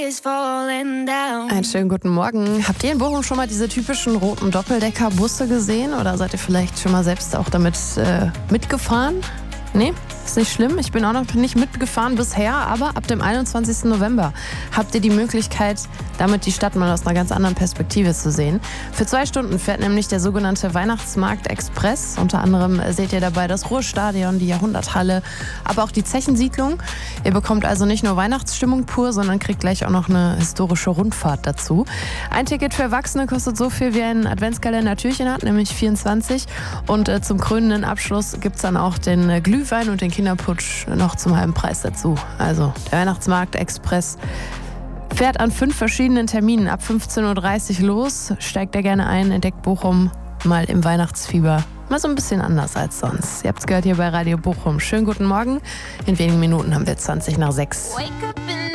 Einen schönen guten Morgen. Habt ihr in Bochum schon mal diese typischen roten Doppeldecker-Busse gesehen oder seid ihr vielleicht schon mal selbst auch damit mitgefahren? Nee? Ist nicht schlimm. Ich bin auch noch nicht mitgefahren bisher, aber ab dem 21. November habt ihr die Möglichkeit, damit die Stadt mal aus einer ganz anderen Perspektive zu sehen. Für 2 Stunden fährt nämlich der sogenannte Weihnachtsmarkt Express. Unter anderem seht ihr dabei das Ruhrstadion, die Jahrhunderthalle, aber auch die Zechensiedlung. Ihr bekommt also nicht nur Weihnachtsstimmung pur, sondern kriegt gleich auch noch eine historische Rundfahrt dazu. Ein Ticket für Erwachsene kostet so viel wie ein Adventskalender-Türchen hat, nämlich 24. Und zum krönenden Abschluss gibt es dann auch den Glühwein und den Kinderputsch noch zum halben Preis dazu. Also der Weihnachtsmarkt Express fährt an 5 verschiedenen Terminen ab 15.30 Uhr los. Steigt da gerne ein, entdeckt Bochum mal im Weihnachtsfieber. Mal so ein bisschen anders als sonst. Ihr habt es gehört hier bei Radio Bochum. Schönen guten Morgen. In wenigen Minuten haben wir 20 nach 6.